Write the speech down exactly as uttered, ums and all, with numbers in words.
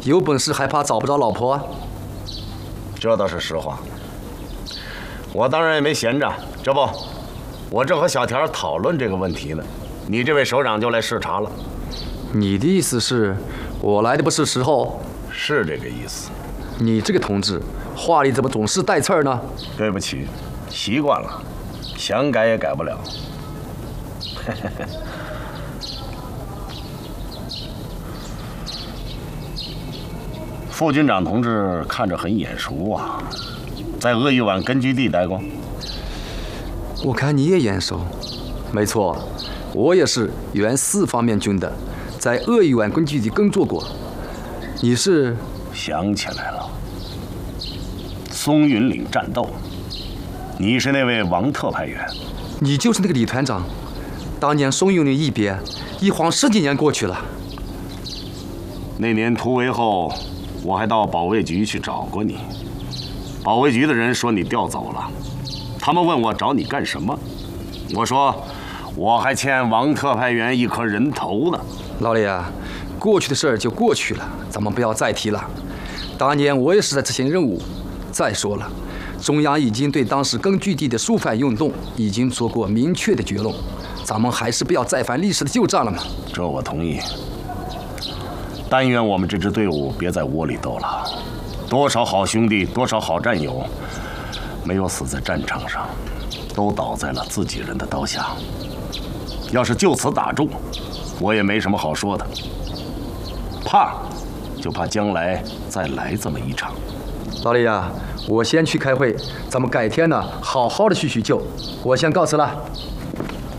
有本事还怕找不着老婆啊？ 这倒是实话。我当然也没闲着，这不，我正和小田讨论这个问题呢，你这位首长就来视察了。 你的意思是，我来的不是时候？ 是这个意思。 你这个同志，话里怎么总是带刺儿呢？ 对不起，习惯了，想改也改不了。副军长同志看着很眼熟啊，在鄂豫皖根据地待过。 我看你也眼熟。没错，我也是原四方面军的，在鄂豫皖根据地工作过。你是？ 想起来了，松云岭战斗，你是那位王特派员。 你就是那个李团长。当年松云岭一别，一晃十几年过去了。 那年突围后，我还到保卫局去找过你。保卫局的人说你调走了，他们问我找你干什么，我说我还欠王特派员一颗人头呢。 老李啊，过去的事儿就过去了，咱们不要再提了。当年我也是在执行任务。再说了，中央已经对当时根据地的肃反运动已经做过明确的结论，咱们还是不要再犯历史的旧账了嘛。 这我同意。但愿我们这支队伍别在窝里斗了，多少好兄弟，多少好战友，没有死在战场上，都倒在了自己人的刀下。要是就此打住，我也没什么好说的。怕，就怕将来再来这么一场。 老李啊，我先去开会，咱们改天呢好好的叙叙旧。我先告辞了。